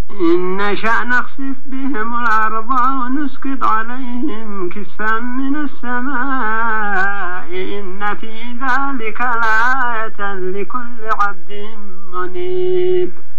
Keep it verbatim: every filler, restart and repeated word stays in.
إن نشأ نخسف بهم الأرض ونسقط عليهم كسفا من السماء إن في ذلك لآية لكل عبد منيب.